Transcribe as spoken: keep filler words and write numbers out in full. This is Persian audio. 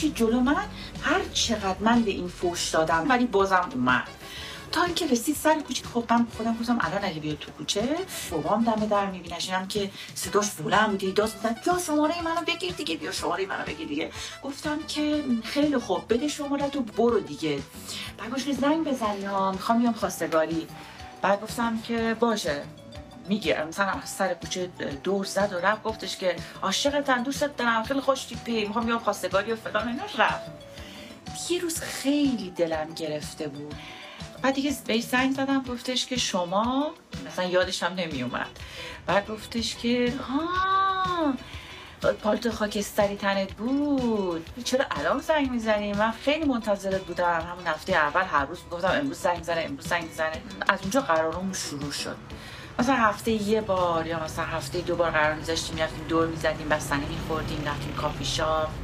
کشید جلو من، هر چقدر من به این فوش دادم ولی بازم اومد. تا اینکه رسید سر کوچه. خب من خودم گفتم الان اگه بیاد تو کوچه بابام دم در میبینه، شدم که صداش بلند بوده، داد میزد یا شماره منو بگیر دیگه، بیا شماره منو بگیر دیگه. گفتم که خیلی خوب بده شماره تو برو دیگه. بعد گفتش زنگ بزنی ها میخوام بیام خواستگاری. بعد گفتم که باشه میگیرم. مثلا سر کوچه دور زد و رفت، گفتش که عاشقتم، دوستت دارم، خیلی خوش تیپی، میخوام بیام خواستگاری و فلان ایناش. رفت. یه روز خیلی دلم گرفته بود. بعد دیگه بهش زنگ زدم، گفتش که شما، مثلا یادش هم نمی اومد. بعد گفتش که ها پالتو خاکستری تنت بود، چرا الان زنگ میزنی؟ من خیلی منتظرت بودم، همون هفته اول هر روز گفتم امروز زنگ زنه امروز زنگ زنه. از اونجا قرارمون شروع شد. مثلا هفته یه بار یا مثلا هفته دو بار قرار میذاشتیم، میرفتیم دور میزدیم، بستنی میخوردیم، رفتیم کافی شاپ.